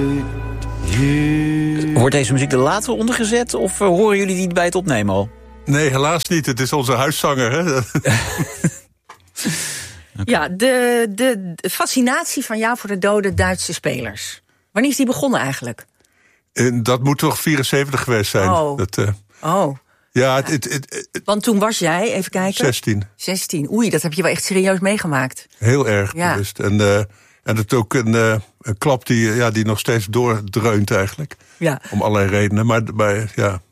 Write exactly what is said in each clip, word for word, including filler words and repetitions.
Wordt deze muziek er later ondergezet of uh, horen jullie die bij het opnemen al? Nee, helaas niet. Het is onze huiszanger, hè? Okay. Ja, de, de, de fascinatie van jou voor de dode Duitse spelers. Wanneer is die begonnen eigenlijk? En dat moet toch vierenzeventig geweest zijn. Oh. Dat, uh, oh. Ja, het, het, het, het, Want toen was jij, even kijken... zestien. zestien. Oei, dat heb je wel echt serieus meegemaakt. Heel erg ja. bewust. En, uh, en het ook een, uh, een klap die, ja, die nog steeds doordreunt eigenlijk. Ja. Om allerlei redenen, maar, maar ja...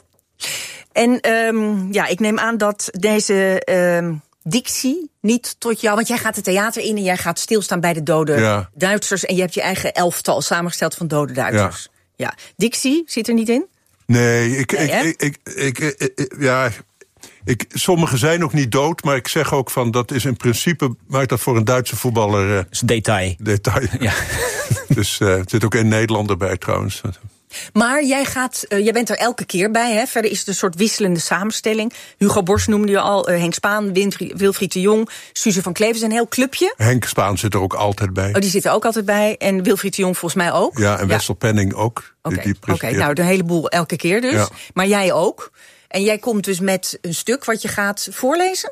En um, ja, ik neem aan dat deze um, dictie niet tot jou... Want jij gaat het theater in en jij gaat stilstaan bij de dode ja. Duitsers... en je hebt je eigen elftal samengesteld van dode Duitsers. Ja. ja. Dictie zit er niet in? Nee, ik... Nee, ik, ik, ik, ik, ik, ik ja... Ik, sommigen zijn ook niet dood, maar ik zeg ook van... dat is in principe, maakt dat voor een Duitse voetballer... Uh, dat is detail. Detail. Ja. Dus uh, er zit ook een Nederlander bij trouwens. Maar jij, gaat, uh, jij bent er elke keer bij, hè? Verder is het een soort wisselende samenstelling. Hugo Borst noemde je al, uh, Henk Spaan, Wilfried de Jong... Suze van Klevers, een heel clubje. Henk Spaan zit er ook altijd bij. Oh, die zit er ook altijd bij. En Wilfried de Jong volgens mij ook. Ja, en Wessel ja. Penning ook. Oké, okay. okay, nou, de heleboel elke keer dus. Ja. Maar jij ook. En jij komt dus met een stuk wat je gaat voorlezen?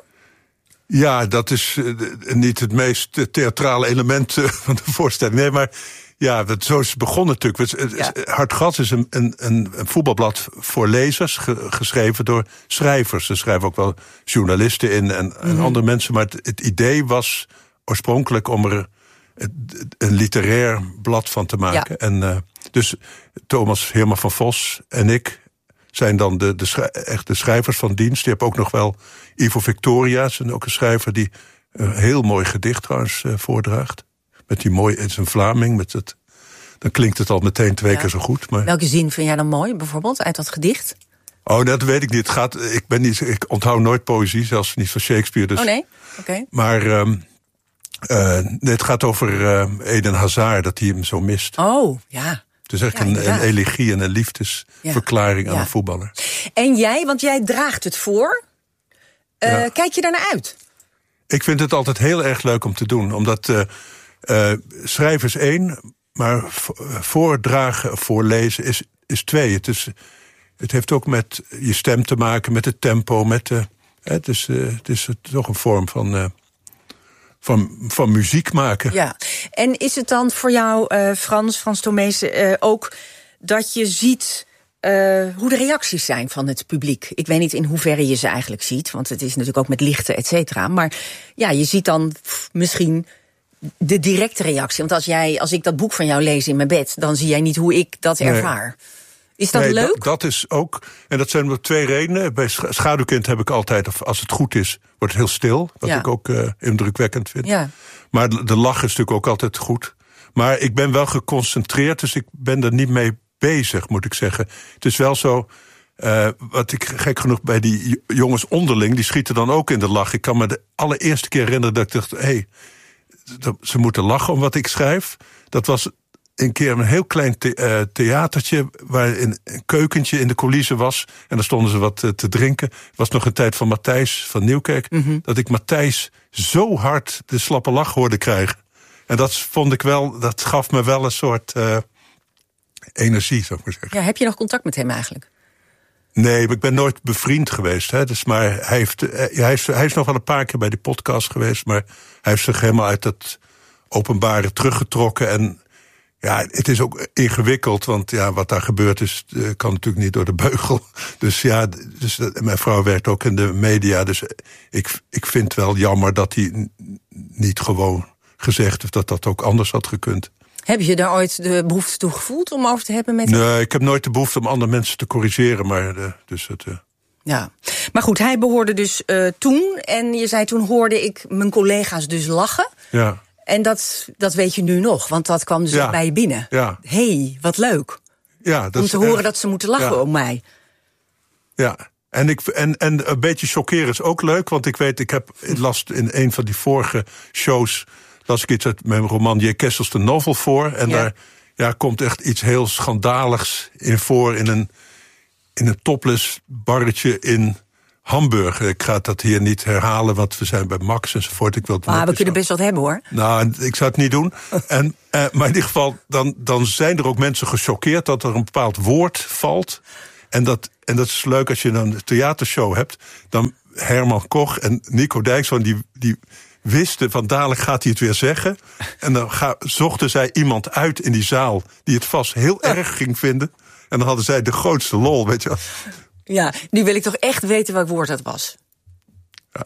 Ja, dat is uh, niet het meest theatrale element uh, van de voorstelling. Nee, maar ja, dat, zo is het begonnen natuurlijk. Ja. Hartgras is een, een, een voetbalblad voor lezers, ge, geschreven door schrijvers. Er schrijven ook wel journalisten in en, mm-hmm. en andere mensen. Maar het, het idee was oorspronkelijk om er een literair blad van te maken. Ja. En uh, dus Thomas Herman van Vos en ik... zijn dan de, de, schrij- echt de schrijvers van dienst. Je hebt ook nog wel Ivo Victoria's, en ook een schrijver die een heel mooi gedicht trouwens uh, voordraagt. Met die mooie, het is een Vlaming, met het, dan klinkt het al meteen twee ja. keer zo goed. Maar... Welke zin vind jij dan mooi, bijvoorbeeld, uit dat gedicht? Oh, dat weet ik niet. Het gaat, ik, ben niet ik onthoud nooit poëzie, zelfs niet van Shakespeare. Dus. Oh nee? Oké. Okay. Maar um, uh, het gaat over uh, Eden Hazard, dat hij hem zo mist. Oh, ja. Het is echt ja, een, een elegie en een liefdesverklaring ja, aan ja. een voetballer. En jij, want jij draagt het voor. Uh, ja. Kijk je daarnaar uit? Ik vind het altijd heel erg leuk om te doen. Omdat uh, uh, schrijven is één, maar voordragen, voorlezen is, is twee. Het, is, het heeft ook met je stem te maken, met het tempo. Met de, het, is, uh, het is toch een vorm van... Uh, Van, van muziek maken. Ja, en is het dan voor jou, uh, Frans, Frans Tomezen, uh, ook dat je ziet uh, hoe de reacties zijn van het publiek? Ik weet niet in hoeverre je ze eigenlijk ziet, want het is natuurlijk ook met lichten, et cetera. Maar ja, je ziet dan pff, misschien de directe reactie. Want als, jij, als ik dat boek van jou lees in mijn bed, dan zie jij niet hoe ik dat nee. ervaar. Is dat nee, leuk? Dat, dat is ook, en dat zijn er twee redenen. Bij Schaduwkind heb ik altijd, of als het goed is, wordt het heel stil. Wat ja. ik ook uh, indrukwekkend vind. Ja. Maar de lach is natuurlijk ook altijd goed. Maar ik ben wel geconcentreerd, dus ik ben er niet mee bezig, moet ik zeggen. Het is wel zo, uh, wat ik gek genoeg bij die jongens onderling, die schieten dan ook in de lach. Ik kan me de allereerste keer herinneren dat ik dacht, hé, hey, ze moeten lachen om wat ik schrijf. Dat was een keer een heel klein the- uh, theatertje waar een, een keukentje in de coulissen was. En daar stonden ze wat uh, te drinken. Het was nog een tijd van Matthijs van Nieuwkerk. Mm-hmm. Dat ik Matthijs zo hard de slappe lach hoorde krijgen. En dat vond ik wel, dat gaf me wel een soort uh, energie, zou ik maar zeggen. Ja, heb je nog contact met hem eigenlijk? Nee, ik ben nooit bevriend geweest. Hè. Dus, maar hij, heeft, hij, is, hij is nog wel een paar keer bij die podcast geweest. Maar hij heeft zich helemaal uit het openbare teruggetrokken. En ja, het is ook ingewikkeld, want ja, wat daar gebeurt is, uh, kan natuurlijk niet door de beugel. Dus ja, dus, uh, mijn vrouw werkt ook in de media, dus ik, ik vind wel jammer dat hij n- niet gewoon gezegd heeft dat dat ook anders had gekund. Heb je daar ooit de behoefte toe gevoeld om over te hebben met hem? Nee, ik heb nooit de behoefte om andere mensen te corrigeren, maar uh, dus het... Uh... Ja, maar goed, hij behoorde dus uh, toen, en je zei toen hoorde ik mijn collega's dus lachen. Ja. En dat, dat weet je nu nog, want dat kwam dus ja. bij je binnen. Ja. Hé, hey, wat leuk. Ja, dat om te is horen echt... dat ze moeten lachen ja. om mij. Ja, en, ik, en, en een beetje chockeren is ook leuk, want ik weet, ik heb last in een van die vorige shows, las ik iets uit mijn roman J. Kessels de Novel voor. En ja. daar ja, komt echt iets heel schandaligs in voor, in een, in een topless barretje in hamburger. Ik ga dat hier niet herhalen, want we zijn bij Max enzovoort. Ik wil het ah, we kunnen best wat hebben, hoor. Nou, ik zou het niet doen. en, uh, maar in ieder geval, dan, dan zijn er ook mensen gechoqueerd dat er een bepaald woord valt. En dat, en dat is leuk als je een theatershow hebt. Dan Herman Koch en Nico Dijkshoorn, die, die wisten van dadelijk gaat hij het weer zeggen. En dan ga, zochten zij iemand uit in die zaal die het vast heel erg ging vinden. En dan hadden zij de grootste lol, weet je wel. Ja, nu wil ik toch echt weten welk woord dat was. Ja,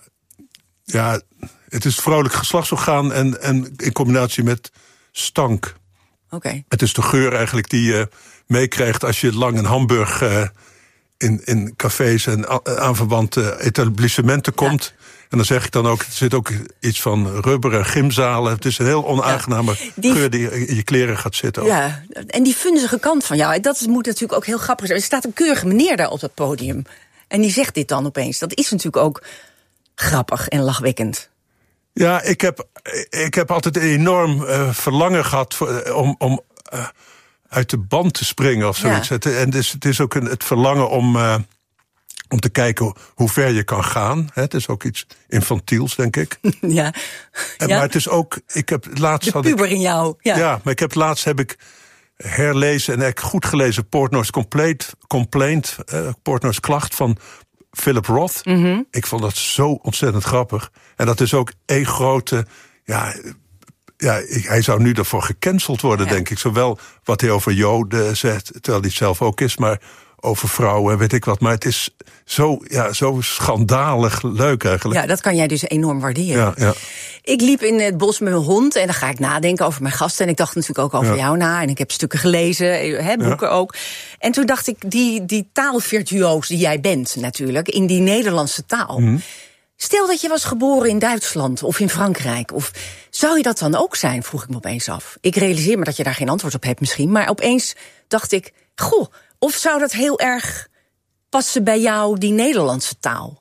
ja, het is vrolijk geslachtsorgaan en, en in combinatie met stank. Oké. Okay. Het is de geur eigenlijk die je meekrijgt als je lang een hamburg uh, in, in cafés en aanverwante etablissementen komt. Ja. En dan zeg ik dan ook, er zit ook iets van rubber en gymzalen. Het is een heel onaangename ja, die, geur die in je kleren gaat zitten. Ook. Ja, en die vunzige kant van jou, dat moet natuurlijk ook heel grappig zijn. Er staat een keurige meneer daar op dat podium. En die zegt dit dan opeens. Dat is natuurlijk ook grappig en lachwekkend. Ja, ik heb, ik heb altijd een enorm uh, verlangen gehad voor, om... om uh, uit de band te springen of zoiets. Ja. En het is, het is ook een, het verlangen om, uh, om te kijken hoe ver je kan gaan. Het is ook iets infantiels, denk ik. Ja. En, ja. Maar het is ook... Ik heb laatst de puber had ik, in jou. Ja. ja, maar ik heb laatst heb ik herlezen en echt goed gelezen Portnoy's Complaint, complaint uh, Portnoy's Klacht van Philip Roth. Mm-hmm. Ik vond dat zo ontzettend grappig. En dat is ook één grote... ja. Ja, hij zou nu daarvoor gecanceld worden, ja. denk ik. Zowel wat hij over Joden zegt, terwijl hij het zelf ook is, maar over vrouwen, weet ik wat. Maar het is zo, ja, zo schandalig leuk eigenlijk. Ja, dat kan jij dus enorm waarderen. Ja, ja. Ik liep in het bos met mijn hond en dan ga ik nadenken over mijn gasten. En ik dacht natuurlijk ook over ja. jou na. En ik heb stukken gelezen, hè, boeken ja. ook. En toen dacht ik, die, die taalvirtuoos die jij bent natuurlijk, in die Nederlandse taal... Mm. Stel dat je was geboren in Duitsland of in Frankrijk. Of zou je dat dan ook zijn, vroeg ik me opeens af. Ik realiseer me dat je daar geen antwoord op hebt misschien. Maar opeens dacht ik, goh, of zou dat heel erg passen bij jou, die Nederlandse taal?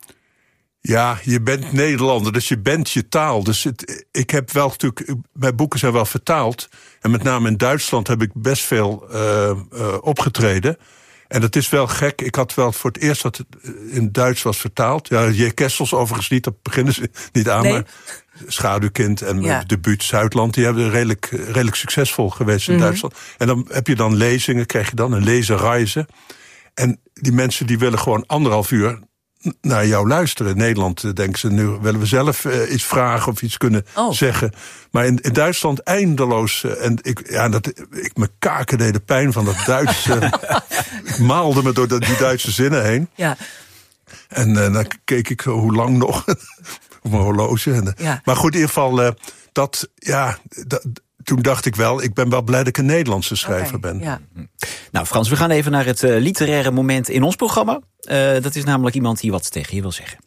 Ja, je bent Nederlander, dus je bent je taal. Dus het, ik heb wel natuurlijk, mijn boeken zijn wel vertaald. En met name in Duitsland heb ik best veel uh, uh, opgetreden. En dat is wel gek. Ik had wel voor het eerst dat het in Duits was vertaald. Ja, J. Kessels overigens niet, dat beginnen ze niet aan. Nee. Maar Schaduwkind en ja. debuut Zuidland, die hebben redelijk, redelijk succesvol geweest in mm-hmm. Duitsland. En dan heb je dan lezingen, krijg je dan een lezenreizen. En die mensen die willen gewoon anderhalf uur naar jou luisteren. In Nederland denken ze, nu willen we zelf uh, iets vragen of iets kunnen oh. zeggen. Maar in, in Duitsland eindeloos. Uh, en ik, ja, dat, ik, mijn kaken deden pijn van dat Duits. Uh, ik maalde me door die Duitse zinnen heen. Ja. En uh, dan keek ik hoe lang nog op mijn horloge. En, uh, ja. Maar goed, in ieder geval, uh, dat, ja... Dat, toen dacht ik wel, ik ben wel blij dat ik een Nederlandse schrijver okay, ben. Ja. Nou Frans, we gaan even naar het uh, literaire moment in ons programma. Uh, dat is namelijk iemand die wat tegen je wil zeggen.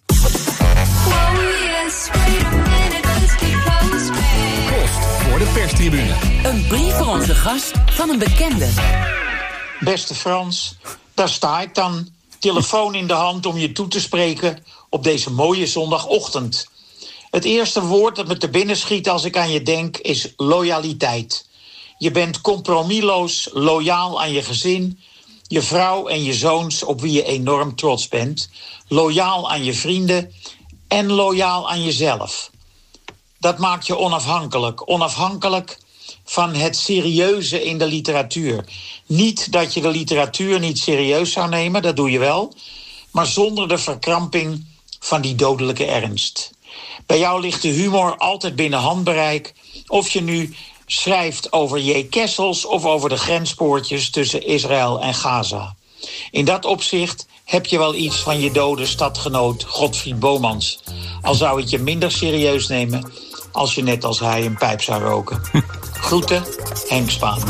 Post voor de perstribune. Een brief voor onze gast van een bekende. Beste Frans, daar sta ik dan. Telefoon in de hand om je toe te spreken op deze mooie zondagochtend. Het eerste woord dat me te binnen schiet als ik aan je denk is loyaliteit. Je bent compromisloos loyaal aan je gezin, je vrouw en je zoons op wie je enorm trots bent. Loyaal aan je vrienden en loyaal aan jezelf. Dat maakt je onafhankelijk. Onafhankelijk van het serieuze in de literatuur. Niet dat je de literatuur niet serieus zou nemen, dat doe je wel. Maar zonder de verkramping van die dodelijke ernst. Bij jou ligt de humor altijd binnen handbereik. Of je nu schrijft over J. Kessels of over de grenspoortjes tussen Israël en Gaza. In dat opzicht heb je wel iets van je dode stadgenoot Godfried Bomans. Al zou ik je minder serieus nemen als je net als hij een pijp zou roken. Groeten, Henk Spaan.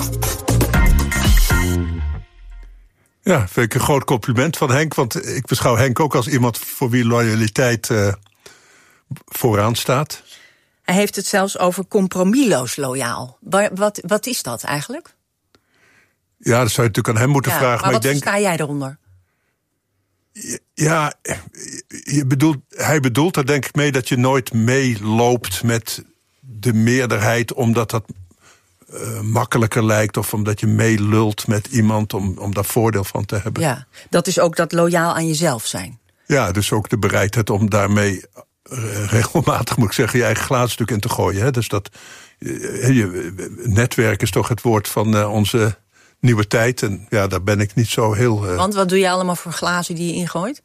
Ja, vind ik een groot compliment van Henk. Want ik beschouw Henk ook als iemand voor wie loyaliteit uh, vooraan staat. Hij heeft het zelfs over compromisloos loyaal. Wat, wat is dat eigenlijk? Ja, dat zou je natuurlijk aan hem moeten ja, vragen. Maar, maar wat ik denk, sta jij eronder? Ja, je bedoelt, hij bedoelt er denk ik mee dat je nooit meeloopt met de meerderheid, omdat dat uh, makkelijker lijkt, of omdat je meelult met iemand om, om daar voordeel van te hebben. Ja, dat is ook dat loyaal aan jezelf zijn. Ja, dus ook de bereidheid om daarmee uh, regelmatig, moet ik zeggen, je eigen glaadstuk in te gooien. Hè? Dus dat uh, je, netwerk is toch het woord van uh, onze nieuwe tijd. En ja, daar ben ik niet zo heel... Uh... Want wat doe je allemaal voor glazen die je ingooit?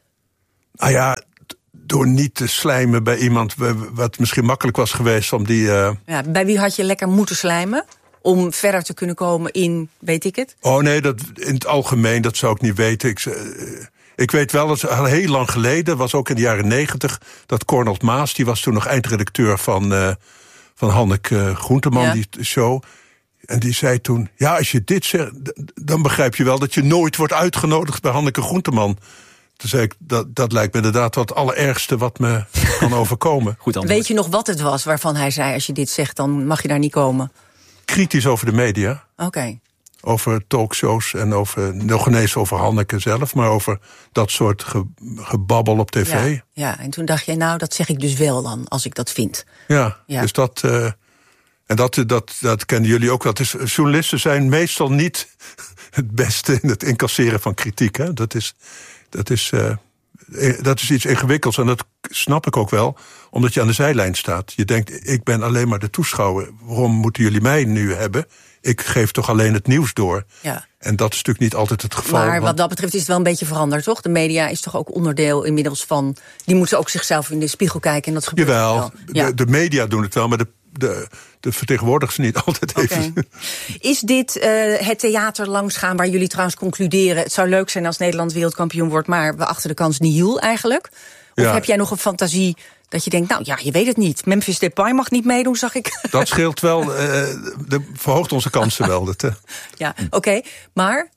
Nou ja, door niet te slijmen bij iemand wat misschien makkelijk was geweest om die... Uh... Ja, bij wie had je lekker moeten slijmen? Om verder te kunnen komen in, weet ik het? Oh nee, dat, in het algemeen, dat zou ik niet weten. Ik, uh, ik weet wel, dat al heel lang geleden, was ook in de jaren negentig... dat Cornald Maas, die was toen nog eindredacteur van, uh, van Hanneke Groenteman, ja. die show... En die zei toen, ja, als je dit zegt, dan begrijp je wel dat je nooit wordt uitgenodigd bij Hanneke Groenteman. Toen zei ik, dat, dat lijkt me inderdaad wat het allerergste wat me kan overkomen. Goed antwoord. Weet je nog wat het was waarvan hij zei, als je dit zegt, dan mag je daar niet komen? Kritisch over de media. Oké. Okay. Over talkshows en over, nog ineens over Hanneke zelf, maar over dat soort ge, gebabbel op tv. Ja, ja, en toen dacht je, nou, dat zeg ik dus wel dan, als ik dat vind. Ja, ja. dus dat... Uh, En dat, dat, dat kennen jullie ook wel. Is, journalisten zijn meestal niet het beste in het incasseren van kritiek. Hè? Dat, is, dat, is, uh, dat is iets ingewikkelds. En dat snap ik ook wel, omdat je aan de zijlijn staat. Je denkt, ik ben alleen maar de toeschouwer. Waarom moeten jullie mij nu hebben? Ik geef toch alleen het nieuws door. Ja. En dat is natuurlijk niet altijd het geval. Maar wat want... dat betreft is het wel een beetje veranderd, toch? De media is toch ook onderdeel inmiddels van... Die moeten ook zichzelf in de spiegel kijken en dat gebeurt Jawel, wel. Ja. de, de media doen het wel, maar de De, de vertegenwoordigers niet altijd even. Okay. Is dit uh, het theater langsgaan waar jullie trouwens concluderen... het zou leuk zijn als Nederland wereldkampioen wordt... maar we achten de kans nihil eigenlijk? Of ja. heb jij nog een fantasie dat je denkt... nou ja, je weet het niet. Memphis Depay mag niet meedoen, zag ik. Dat scheelt wel. Uh, de, verhoogt onze kansen wel. Dat, uh. Ja, oké. Okay. Maar?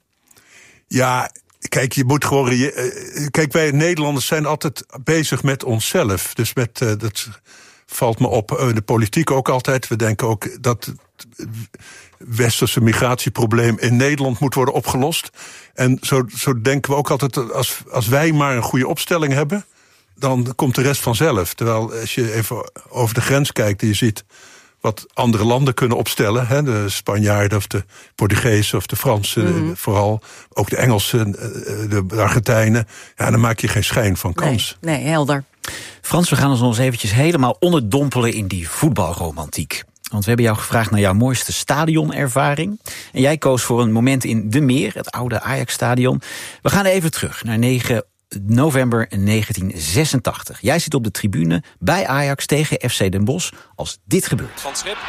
Ja, kijk, je moet gewoon... Uh, kijk, wij Nederlanders zijn altijd bezig met onszelf. Dus met... Uh, dat, valt me op, de politiek ook altijd. We denken ook dat het westerse migratieprobleem in Nederland moet worden opgelost. En zo, zo denken we ook altijd, als, als wij maar een goede opstelling hebben, dan komt de rest vanzelf. Terwijl als je even over de grens kijkt en je ziet wat andere landen kunnen opstellen, hè, de Spanjaarden of de Portugezen of de Fransen, mm. vooral ook de Engelsen, de Argentijnen, ja, dan maak je geen schijn van kans. Nee, nee, helder. Frans, we gaan ons nog eventjes helemaal onderdompelen in die voetbalromantiek. Want we hebben jou gevraagd naar jouw mooiste stadionervaring. En jij koos voor een moment in De Meer, het oude Ajax-stadion. We gaan even terug naar negen november negentien zesentachtig. Jij zit op de tribune bij Ajax tegen F C Den Bosch als dit gebeurt. Van Schip.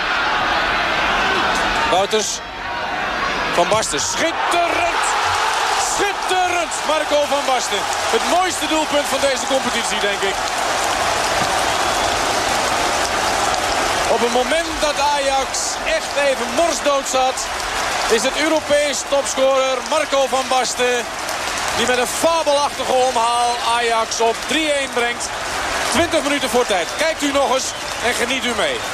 Wouters. Van Basten. Schitterend! Schitterend! Marco van Basten. Het mooiste doelpunt van deze competitie, denk ik. Op het moment dat Ajax echt even morsdood zat, is het Europees topscorer Marco van Basten die met een fabelachtige omhaal Ajax op drie-een brengt. twintig minuten voor tijd. Kijkt u nog eens en geniet u mee.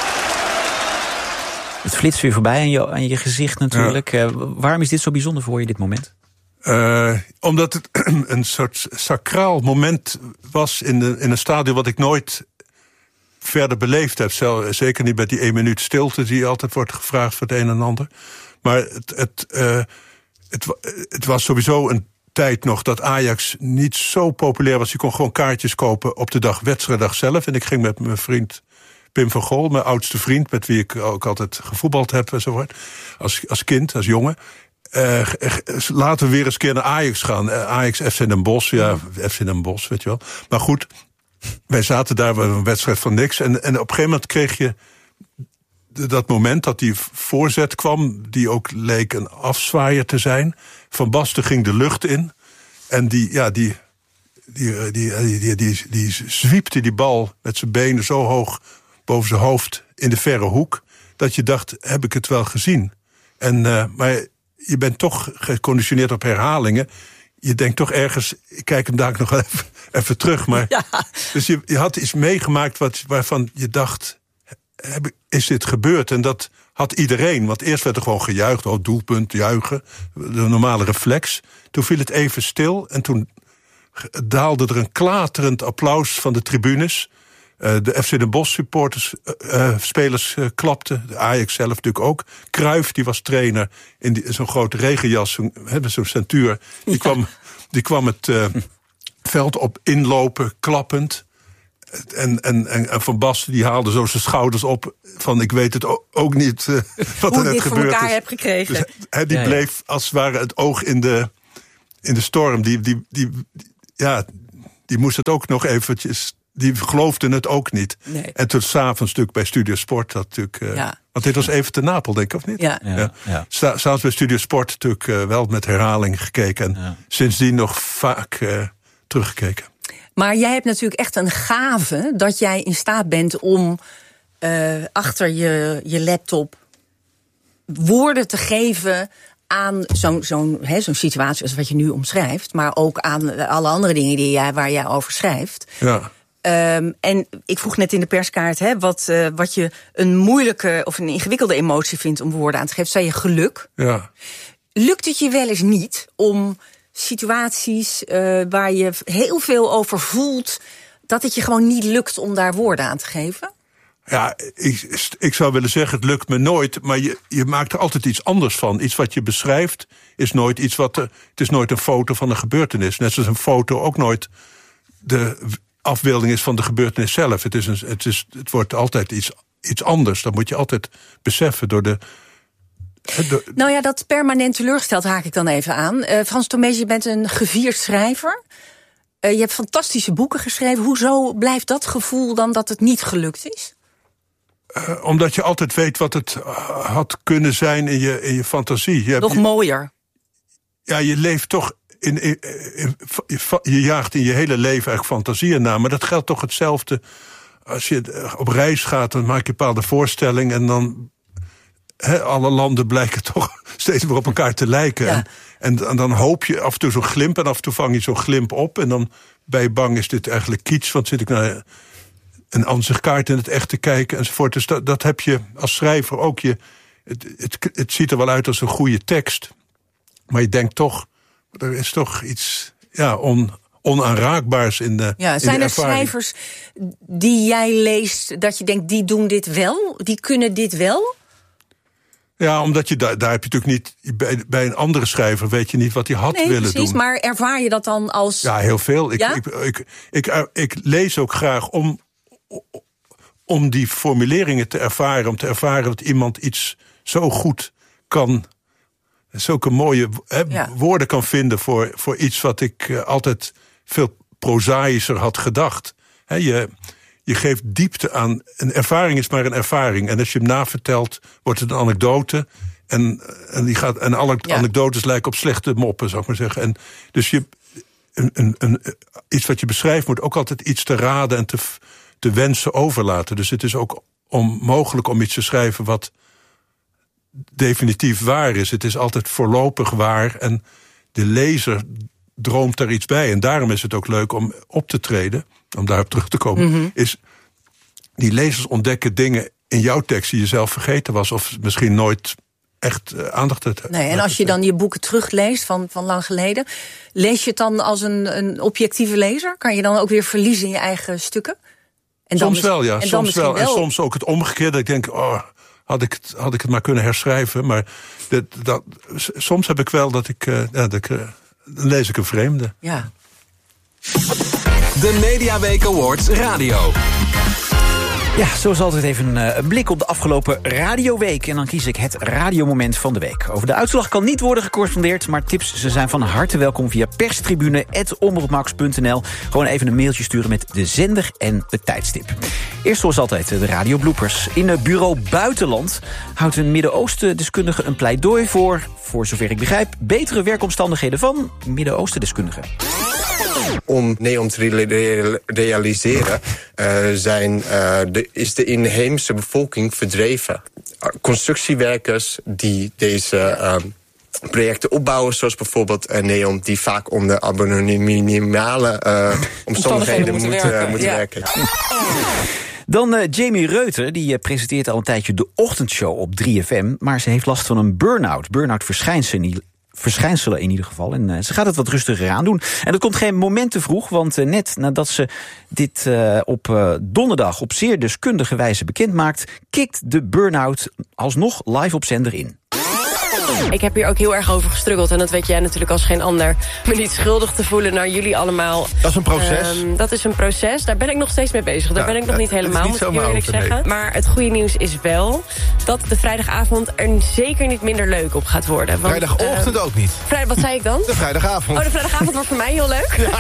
Het flitst weer voorbij aan je, aan je gezicht natuurlijk. Ja. Uh, waarom is dit zo bijzonder voor je, dit moment? Uh, omdat het een soort sacraal moment was in, de, in een stadion wat ik nooit verder beleefd heb. Zelf, zeker niet met die één minuut stilte die altijd wordt gevraagd voor het een en ander. Maar het, het, uh, het, het was sowieso een tijd nog dat Ajax niet zo populair was. Je kon gewoon kaartjes kopen op de dag wedstrijddag zelf. En ik ging met mijn vriend Pim van Gool, mijn oudste vriend, met wie ik ook altijd gevoetbald heb enzovoort, als, als kind, als jongen. Uh, laten we weer eens een keer naar Ajax gaan. Uh, Ajax, F C Den Bosch, ja, F C Den Bosch, weet je wel. Maar goed, wij zaten daar bij een wedstrijd van niks. En, en op een gegeven moment kreeg je dat moment dat die voorzet kwam, die ook leek een afzwaaier te zijn. Van Basten ging de lucht in. En die, ja, die, die, die, die, die, die, die zwiepte die bal met zijn benen zo hoog boven zijn hoofd in de verre hoek, dat je dacht, heb ik het wel gezien? En, uh, maar je bent toch geconditioneerd op herhalingen. Je denkt toch ergens, ik kijk hem daar nog even, even terug. Maar, ja. Dus je, je had iets meegemaakt wat, waarvan je dacht, heb, is dit gebeurd? En dat had iedereen. Want eerst werd er gewoon gejuicht, oh, doelpunt, juichen. De normale reflex. Toen viel het even stil en toen daalde er een klaterend applaus van de tribunes. Uh, de F C Den Bosch supporters, uh, uh, spelers uh, klapten. De Ajax zelf natuurlijk ook. Cruijff, die was trainer in, die, in zo'n grote regenjas, zo'n, he, zo'n centuur. Die, ja. kwam, die kwam het uh, veld op inlopen, klappend. En, en, en, en Van Basten die haalde zo zijn schouders op van ik weet het ook, ook niet uh, wat hoe er net gebeurd is. Hoe dit voor elkaar heb gekregen. Dus, he, die ja, ja. bleef als het ware het oog in de, in de storm. Die, die, die, die, ja, die moest het ook nog eventjes... Die geloofden het ook niet. Nee. En toen s'avonds natuurlijk bij Studio Sport... Dat natuurlijk, uh, ja. Want dit was even te Napel, denk ik, of niet? Ja. ja. ja. S'avonds bij Studio Sport natuurlijk uh, wel met herhaling gekeken. En ja. sindsdien nog vaak uh, teruggekeken. Maar jij hebt natuurlijk echt een gave... dat jij in staat bent om uh, achter je, je laptop... woorden te geven... aan zo'n zo'n he, zo'n situatie als wat je nu omschrijft... maar ook aan alle andere dingen die jij, waar jij over schrijft. Ja. Um, en ik vroeg net in de perskaart hè, wat, uh, wat je een moeilijke of een ingewikkelde emotie vindt... om woorden aan te geven. Zei je geluk? Ja. Lukt het je wel eens niet om situaties uh, waar je heel veel over voelt... dat het je gewoon niet lukt om daar woorden aan te geven? Ja, ik, ik zou willen zeggen, het lukt me nooit... maar je, je maakt er altijd iets anders van. Iets wat je beschrijft is nooit iets wat... Het is nooit een foto van een gebeurtenis. Net zoals een foto ook nooit de afbeelding is van de gebeurtenis zelf. Het, is een, het, is, het wordt altijd iets, iets anders. Dat moet je altijd beseffen door de... de nou ja, dat permanent teleurgesteld haak ik dan even aan. Uh, Frans Thomees, je bent een gevierd schrijver... Uh, je hebt fantastische boeken geschreven. Hoezo blijft dat gevoel dan dat het niet gelukt is? Uh, omdat je altijd weet wat het uh, had kunnen zijn in je, in je fantasie. Je Nog hebt, je, mooier. Ja, je leeft toch... In, in, in, in, je jaagt in je hele leven eigenlijk fantasieën na. Maar dat geldt toch hetzelfde. Als je op reis gaat, dan maak je een bepaalde voorstelling... en dan... He, alle landen blijken toch steeds meer op elkaar te lijken. Ja. En, en, en dan hoop je af en toe zo'n glimp... en af en toe vang je zo'n glimp op... en dan ben je bang, is dit eigenlijk kitsch... want zit ik naar een ansichtkaart in het echt te kijken enzovoort. Dus dat, dat heb je als schrijver ook. Je, het, het, het ziet er wel uit als een goede tekst... maar je denkt toch... er is toch iets ja, on, onaanraakbaars in de ja, in zijn de er ervaring. schrijvers die jij leest... dat je denkt, die doen dit wel? Die kunnen dit wel? Ja, omdat je daar, daar heb je natuurlijk niet... Bij, bij een andere schrijver weet je niet wat hij had nee, willen precies, doen. Maar ervaar je dat dan als... Ja, heel veel. Ik, ja? ik, ik, ik, ik, ik lees ook graag om, om die formuleringen te ervaren. Om te ervaren dat iemand iets zo goed kan... zulke mooie he, ja. woorden kan vinden voor, voor iets wat ik uh, altijd veel prozaïscher had gedacht. He, je... Je geeft diepte aan. Een ervaring is maar een ervaring. En als je hem navertelt, wordt het een anekdote. En, en, die gaat, en alle ja. anekdotes lijken op slechte moppen, zou ik maar zeggen. En dus je, een, een, een, iets wat je beschrijft moet ook altijd iets te raden en te, te wensen overlaten. Dus het is ook onmogelijk om iets te schrijven wat definitief waar is. Het is altijd voorlopig waar. En de lezer droomt daar iets bij. En daarom is het ook leuk om op te treden, om daarop terug te komen, mm-hmm. is die lezers ontdekken dingen in jouw tekst die je zelf vergeten was, of misschien nooit echt uh, aandacht had. Nee, en als je dan je boeken terugleest van, van lang geleden, lees je het dan als een, een objectieve lezer? Kan je dan ook weer verliezen in je eigen stukken? En dan soms wel, ja. En soms wel. wel. En soms ook het omgekeerde. Dat ik denk, oh, had ik het, had ik het maar kunnen herschrijven. Maar dat, dat, soms heb ik wel dat ik... Uh, ja, dat ik uh, dan lees ik een vreemde. Ja. De Mediaweek Awards Radio. Ja, zoals altijd even een blik op de afgelopen radioweek. En dan kies ik het radiomoment van de week. Over de uitslag kan niet worden gecorrespondeerd, maar tips ze zijn van harte welkom via perstribune apenstaartje omroepmax punt n l. Gewoon even een mailtje sturen met de zender en het tijdstip. Eerst zoals altijd de radiobloopers. In het bureau Buitenland houdt een Midden-Oosten-deskundige een pleidooi voor, voor zover ik begrijp, betere werkomstandigheden van Midden-Oosten-deskundigen. Om NEOM te realiseren uh, zijn, uh, de, is de inheemse bevolking verdreven. Constructiewerkers die deze uh, projecten opbouwen, zoals bijvoorbeeld uh, NEOM, die vaak onder abnormale uh, omstandigheden moeten, moeten werken. Moeten ja. werken. Dan uh, Jamie Reuter, die uh, presenteert al een tijdje de ochtendshow op drie F M... maar ze heeft last van een burn-out. Burn-out verschijnselen, verschijnselen in ieder geval. En uh, ze gaat het wat rustiger aan doen. En dat komt geen moment te vroeg, want uh, net nadat ze dit uh, op uh, donderdag op zeer deskundige wijze bekend maakt, kikt de burn-out alsnog live op zender in. Ik heb hier ook heel erg over gestruggeld. En dat weet jij natuurlijk als geen ander. Me niet schuldig te voelen naar jullie allemaal. Dat is een proces. Um, dat is een proces. Daar ben ik nog steeds mee bezig. Daar ja, ben ik nog niet helemaal, niet moet ik heel eerlijk over, zeggen. Nee. Maar het goede nieuws is wel dat de vrijdagavond er zeker niet minder leuk op gaat worden. Want, Vrijdagochtend uh, ook niet. Vrij, wat zei ik dan? De vrijdagavond. Oh, de vrijdagavond wordt voor mij heel leuk. Ja.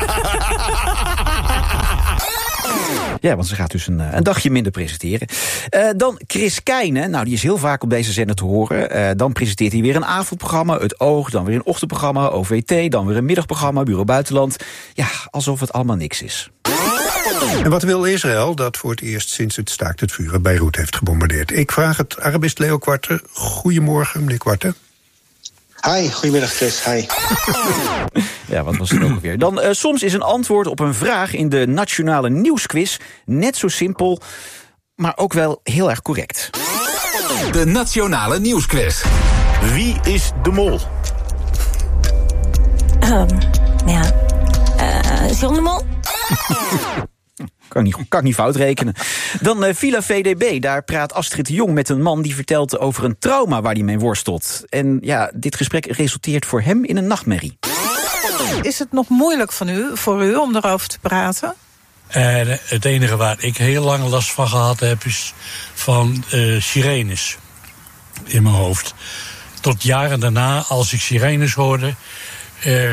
Ja, want ze gaat dus een, een dagje minder presenteren. Uh, dan Chris Keijne, nou die is heel vaak op deze zender te horen. Uh, dan presenteert hij weer een avondprogramma, Het Oog. Dan weer een ochtendprogramma, O V T. Dan weer een middagprogramma, Bureau Buitenland. Ja, alsof het allemaal niks is. En wat wil Israël dat voor het eerst sinds het staakt het vuren Beirut heeft gebombardeerd? Ik vraag het Arabist Leo Quarte. Goedemorgen, meneer Quarte. Hi, goedemiddag Chris, hi. Ja, wat was het ook weer? Dan, uh, soms is een antwoord op een vraag in de Nationale Nieuwsquiz net zo simpel, maar ook wel heel erg correct. De Nationale Nieuwsquiz. Wie is de mol? Um, ja, uh, John de Mol? Kan ik niet, kan ik niet fout rekenen. Dan uh, Villa V D B. Daar praat Astrid de Jong met een man die vertelt over een trauma waar hij mee worstelt. En ja, dit gesprek resulteert voor hem in een nachtmerrie. Is het nog moeilijk van u, voor u om erover te praten? Uh, het enige waar ik heel lang last van gehad heb is van uh, sirenes in mijn hoofd. Tot jaren daarna, als ik sirenes hoorde, uh,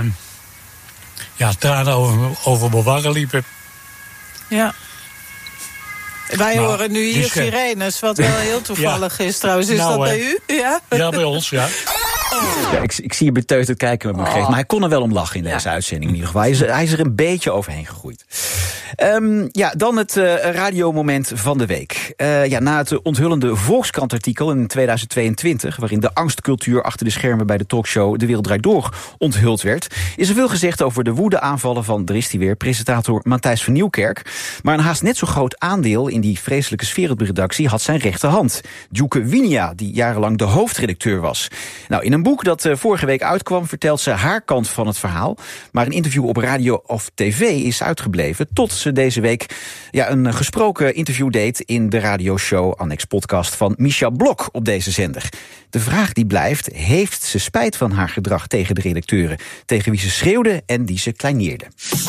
ja, tranen over, over mijn wangen liepen. Ja. Wij nou, horen nu hier dus, sirenes, wat wel heel toevallig ja. is trouwens. Is nou, dat bij u? Ja, ja bij ons, ja. Ja, ik, ik zie je beteuterd kijken met mijn geest. Maar hij kon er wel om lachen in deze ja. uitzending in ieder geval. Hij is, hij is er een beetje overheen gegroeid. Um, ja, dan het uh, radiomoment van de week. Uh, ja, na het onthullende Volkskrant-artikel in tweeduizend tweeëntwintig... waarin de angstcultuur achter de schermen bij de talkshow De Wereld Draait Door onthuld werd, is er veel gezegd over de woede-aanvallen van, daar is die weer, presentator Matthijs van Nieuwkerk. Maar een haast net zo groot aandeel in die vreselijke sfeer op de redactie had zijn rechterhand, Djoeke Winia, die jarenlang de hoofdredacteur was. Nou, in een boek dat uh, vorige week uitkwam, vertelt ze haar kant van het verhaal. Maar een interview op radio of tv is uitgebleven, tot ze deze week ja, een gesproken interview deed in de radioshow Annex Podcast van Misha Blok op deze zender. De vraag die blijft, heeft ze spijt van haar gedrag tegen de redacteuren, tegen wie ze schreeuwde en die ze kleineerde?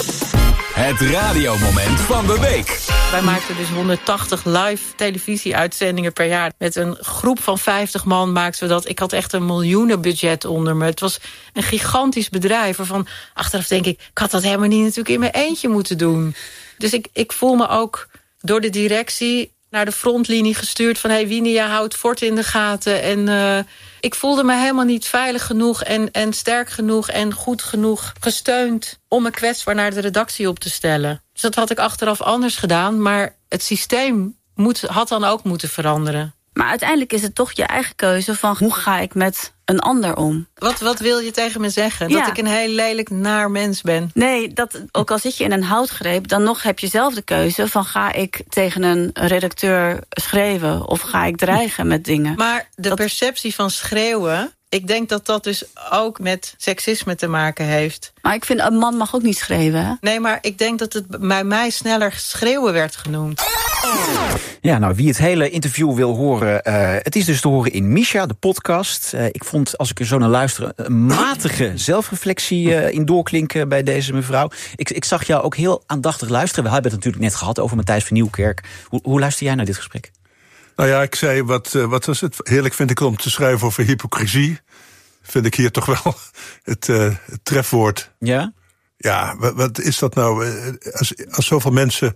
Het radiomoment van de week. Wij maakten dus honderdtachtig live televisieuitzendingen per jaar. Met een groep van vijftig man maakten we dat. Ik had echt een miljoenenbudget onder me. Het was een gigantisch bedrijf waarvan achteraf denk ik, ik had dat helemaal niet natuurlijk in mijn eentje moeten doen. Dus ik, ik voel me ook door de directie naar de frontlinie gestuurd van, hey Winia, houdt fort in de gaten. En uh, ik voelde me helemaal niet veilig genoeg en, en sterk genoeg en goed genoeg gesteund om me kwetsbaar naar de redactie op te stellen. Dus dat had ik achteraf anders gedaan, maar het systeem moet, had dan ook moeten veranderen. Maar uiteindelijk is het toch je eigen keuze van hoe ga ik met een ander om. Wat, wat wil je tegen me zeggen? Ja. Dat ik een heel lelijk naar mens ben? Nee, dat, ook al zit je in een houtgreep, dan nog heb je zelf de keuze van ga ik tegen een redacteur schreeuwen of ga ik dreigen met dingen. Maar de dat... perceptie van schreeuwen, ik denk dat dat dus ook met seksisme te maken heeft. Maar ik vind, een man mag ook niet schreeuwen, hè? Nee, maar ik denk dat het bij mij sneller schreeuwen werd genoemd. Ja, nou, wie het hele interview wil horen, uh, het is dus te horen in Misha, de podcast. Uh, ik vond, als ik er zo naar luister, een matige zelfreflectie uh, in doorklinken bij deze mevrouw. Ik, ik zag jou ook heel aandachtig luisteren. We hebben het natuurlijk net gehad over Matthijs van Nieuwkerk. Hoe, hoe luister jij naar dit gesprek? Nou ja, ik zei, wat, uh, wat was het? Heerlijk vind ik om te schrijven over hypocrisie. Vind ik hier toch wel het, uh, het trefwoord. Ja? Ja, wat, wat is dat nou? Als, als zoveel mensen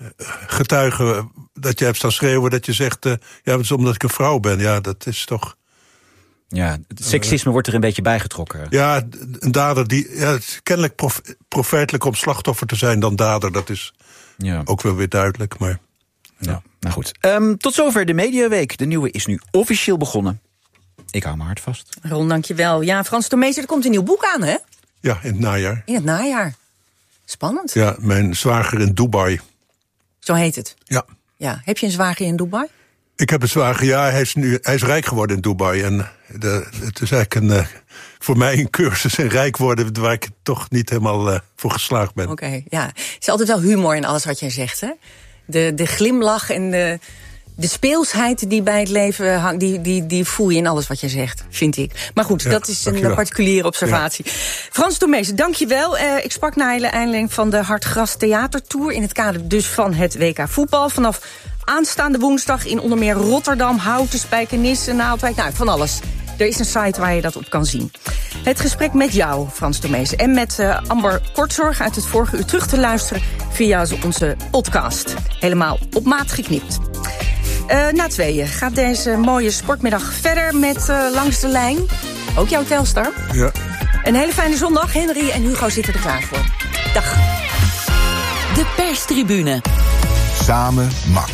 getuigen dat je hebt staan schreeuwen, dat je zegt, uh, ja, dat is omdat ik een vrouw ben. Ja, dat is toch... Ja, het seksisme uh, wordt er een beetje bijgetrokken. Ja, een dader die... Ja, het is kennelijk prof, profijtelijk om slachtoffer te zijn dan dader. Dat is ja. ook wel weer duidelijk, maar... Ja, ja nou goed. Um, tot zover de Mediaweek. De nieuwe is nu officieel begonnen. Ik hou mijn hart vast. Ron, dankjewel. Ja, Frans Tomezen, er komt een nieuw boek aan, hè? Ja, in het najaar. In het najaar. Spannend. Ja, mijn zwager in Dubai. Zo heet het? Ja. Ja. Heb je een zwager in Dubai? Ik heb een zwager, ja. Hij is, nu, hij is rijk geworden in Dubai. En de, het is eigenlijk een, uh, voor mij een cursus in rijk worden waar ik toch niet helemaal uh, voor geslaagd ben. Oké, okay, ja. Er is altijd wel humor in alles wat jij zegt, hè? De, de glimlach en de, de speelsheid die bij het leven hangt, die, die, die voel je in alles wat je zegt, vind ik. Maar goed, ja, dat is een uh, particuliere observatie. Ja. Frans Tomezen, dank je wel. Uh, ik sprak naar de aanleiding van de Hartgras Theatertour in het kader dus van het W K voetbal. Vanaf aanstaande woensdag in onder meer Rotterdam, Houten, Spijkenisse, Naaldwijk, nou, van alles. Er is een site waar je dat op kan zien. Het gesprek met jou, Frans Tomezen, en met uh, Amber Kortzorg uit het vorige uur terug te luisteren via onze podcast. Helemaal op maat geknipt. Uh, na tweeën gaat deze mooie sportmiddag verder met uh, Langs de Lijn. Ook jouw Telstar. Ja. Een hele fijne zondag. Henry en Hugo zitten er klaar voor. Dag. De perstribune. Samen Max.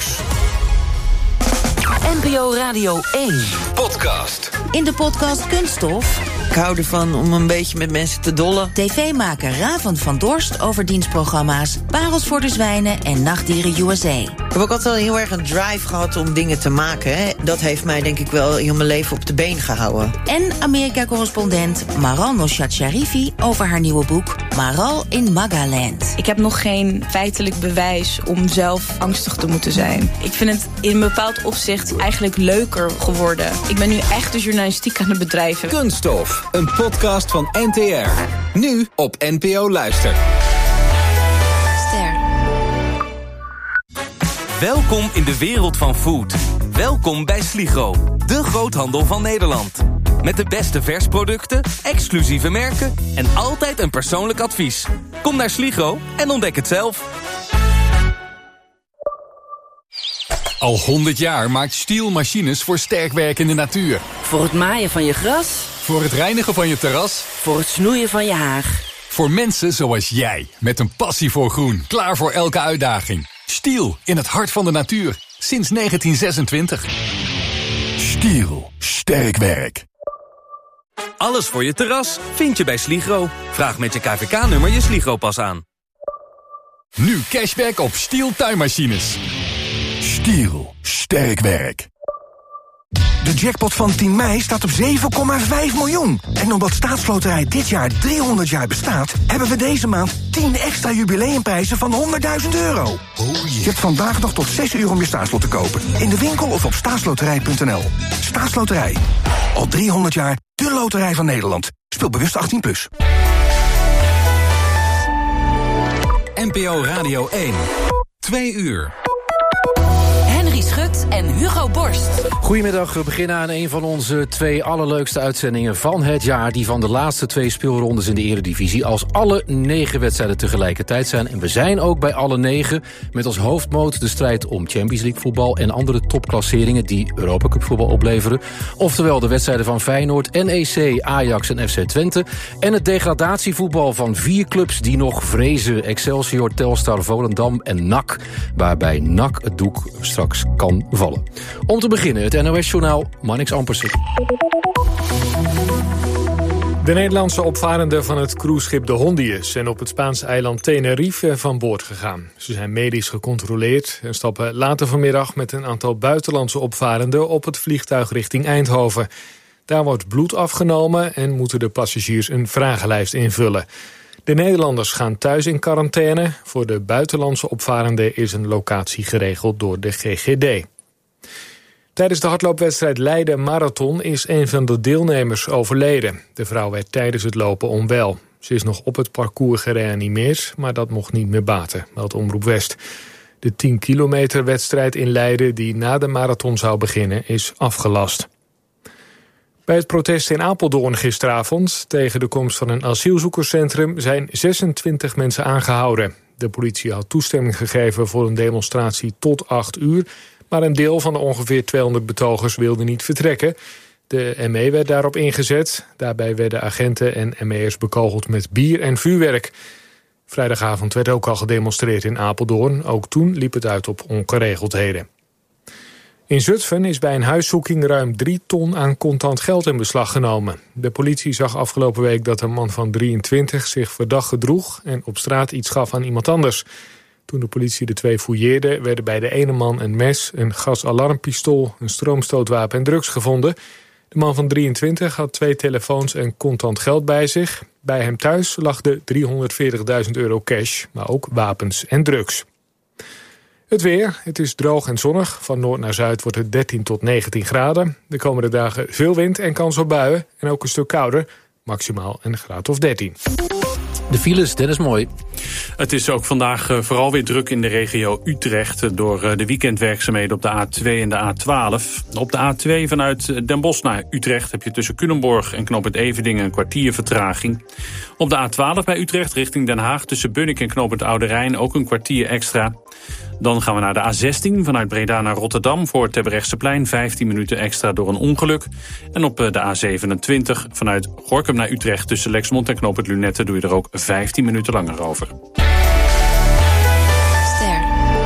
N P O Radio één. Podcast. In de podcast Kunststof. Ik hou ervan om een beetje met mensen te dollen. tv-maker Ravend van Dorst over dienstprogramma's Parels voor de Zwijnen en Nachtdieren U S A. Ik heb ook altijd wel heel erg een drive gehad om dingen te maken. Hè. Dat heeft mij denk ik wel heel mijn leven op de been gehouden. En Amerika-correspondent Maral Noshat Sharifi over haar nieuwe boek Maral in Magaland. Ik heb nog geen feitelijk bewijs om zelf angstig te moeten zijn. Ik vind het in een bepaald opzicht eigenlijk leuker geworden. Ik ben nu echt de journalistiek aan het bedrijven. Kunststof. Een podcast van N T R. Nu op N P O Luister. Ster. Welkom in de wereld van food. Welkom bij Sligro, de groothandel van Nederland. Met de beste versproducten, exclusieve merken en altijd een persoonlijk advies. Kom naar Sligro en ontdek het zelf. Al honderd jaar maakt Stihl machines voor sterk werkende natuur. Voor het maaien van je gras. Voor het reinigen van je terras. Voor het snoeien van je haag. Voor mensen zoals jij, met een passie voor groen. Klaar voor elke uitdaging. Stihl, in het hart van de natuur. Sinds negentien zesentwintig. Stihl, sterk werk. Alles voor je terras vind je bij Sligro. Vraag met je K V K-nummer je Sligro-pas aan. Nu cashback op Stihl tuinmachines. Stihl, sterk werk. De jackpot van tien mei staat op zeven komma vijf miljoen. En omdat Staatsloterij dit jaar driehonderd jaar bestaat, hebben we deze maand tien extra jubileumprijzen van honderdduizend euro. Oh yeah. Je hebt vandaag nog tot zes uur om je staatslot te kopen. In de winkel of op staatsloterij punt n l. Staatsloterij. Al driehonderd jaar de loterij van Nederland. Speel bewust achttien plus. N P O Radio één. Twee uur. Henry Schut en Hugo Borst. Goedemiddag, we beginnen aan een van onze twee allerleukste uitzendingen van het jaar. Die van de laatste twee speelrondes in de Eredivisie. Als alle negen wedstrijden tegelijkertijd zijn. En we zijn ook bij alle negen met als hoofdmoot de strijd om Champions League voetbal en andere topklasseringen die Europa Cup voetbal opleveren. Oftewel de wedstrijden van Feyenoord, N E C, Ajax en F C Twente. En het degradatievoetbal van vier clubs die nog vrezen. Excelsior, Telstar, Volendam en N A C. Waarbij N A C het doek straks kan vallen. Om te beginnen het N O S-journaal Marnix Ampersen. De Nederlandse opvarenden van het cruiseschip de Hondius zijn op het Spaanse eiland Tenerife van boord gegaan. Ze zijn medisch gecontroleerd en stappen later vanmiddag met een aantal buitenlandse opvarenden op het vliegtuig richting Eindhoven. Daar wordt bloed afgenomen en moeten de passagiers een vragenlijst invullen. De Nederlanders gaan thuis in quarantaine. Voor de buitenlandse opvarenden is een locatie geregeld door de G G D. Tijdens de hardloopwedstrijd Leiden Marathon is een van de deelnemers overleden. De vrouw werd tijdens het lopen onwel. Ze is nog op het parcours gereanimeerd, maar dat mocht niet meer baten, meldt Omroep West. De tien kilometer wedstrijd in Leiden, die na de marathon zou beginnen, is afgelast. Bij het protest in Apeldoorn gisteravond tegen de komst van een asielzoekerscentrum zijn zesentwintig mensen aangehouden. De politie had toestemming gegeven voor een demonstratie tot acht uur... maar een deel van de ongeveer tweehonderd betogers wilde niet vertrekken. De M E werd daarop ingezet. Daarbij werden agenten en M E'ers bekogeld met bier en vuurwerk. Vrijdagavond werd ook al gedemonstreerd in Apeldoorn. Ook toen liep het uit op ongeregeldheden. In Zutphen is bij een huiszoeking ruim drie ton aan contant geld in beslag genomen. De politie zag afgelopen week dat een man van drieëntwintig zich verdacht gedroeg en op straat iets gaf aan iemand anders. Toen de politie de twee fouilleerde, werden bij de ene man een mes, een gasalarmpistool, een stroomstootwapen en drugs gevonden. De man van drieëntwintig had twee telefoons en contant geld bij zich. Bij hem thuis lag de driehonderdveertigduizend euro cash, maar ook wapens en drugs. Het weer, het is droog en zonnig. Van noord naar zuid wordt het dertien tot negentien graden. De komende dagen veel wind en kans op buien. En ook een stuk kouder, maximaal een graad of dertien. De files, Dennis Mooi. Het is ook vandaag uh, vooral weer druk in de regio Utrecht... Uh, door uh, de weekendwerkzaamheden op de A twee en de A twaalf. Op de A twee vanuit Den Bosch naar Utrecht... heb je tussen Culemborg en Knooppunt Everdingen een kwartier vertraging. Op de A twaalf bij Utrecht richting Den Haag... tussen Bunnik en Knooppunt Oude Rijn ook een kwartier extra. Dan gaan we naar de A zestien vanuit Breda naar Rotterdam... voor Terbrechtseplein vijftien minuten extra door een ongeluk. En op de A zevenentwintig vanuit Gorinchem naar Utrecht... tussen Lexmond en Knooppunt Lunette doe je er ook vijftien minuten langer over. Ster.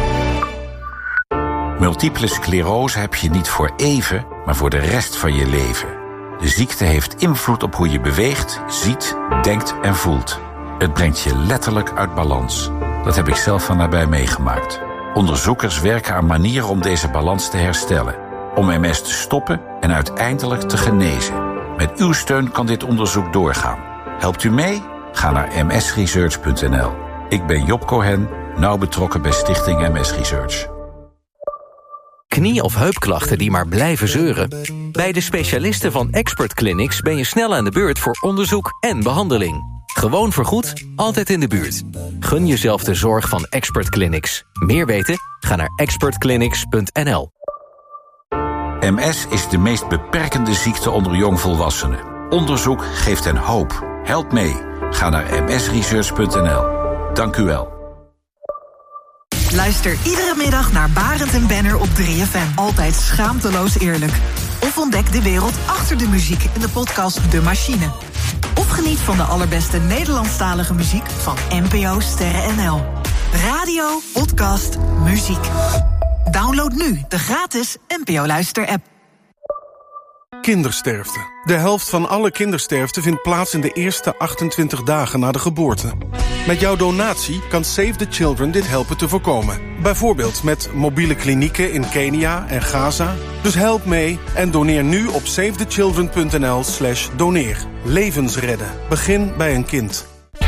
Multiple sclerose heb je niet voor even, maar voor de rest van je leven. De ziekte heeft invloed op hoe je beweegt, ziet, denkt en voelt. Het brengt je letterlijk uit balans. Dat heb ik zelf van nabij meegemaakt. Onderzoekers werken aan manieren om deze balans te herstellen. Om M S te stoppen en uiteindelijk te genezen. Met uw steun kan dit onderzoek doorgaan. Helpt u mee? Ga naar m s research punt n l. Ik ben Job Cohen, nauw betrokken bij Stichting M S Research. Knie- of heupklachten die maar blijven zeuren? Bij de specialisten van Expert Clinics ben je snel aan de beurt voor onderzoek en behandeling. Gewoon vergoed, altijd in de buurt. Gun jezelf de zorg van Expert Clinics. Meer weten? Ga naar expert clinics punt n l. M S is de meest beperkende ziekte onder jongvolwassenen. Onderzoek geeft hen hoop. Help mee. Ga naar m s research punt n l. Dank u wel. Luister iedere middag naar Barend en Benner op drie F M. Altijd schaamteloos eerlijk. Of ontdek de wereld achter de muziek in de podcast De Machine. Of geniet van de allerbeste Nederlandstalige muziek van N P O Sterren N L. Radio, podcast, muziek. Download nu de gratis N P O Luister-app. Kindersterfte. De helft van alle kindersterfte vindt plaats in de eerste achtentwintig dagen na de geboorte. Met jouw donatie kan Save the Children dit helpen te voorkomen. Bijvoorbeeld met mobiele klinieken in Kenia en Gaza. Dus help mee en doneer nu op save the children punt n l slash doneer. Levens redden. Begin bij een kind.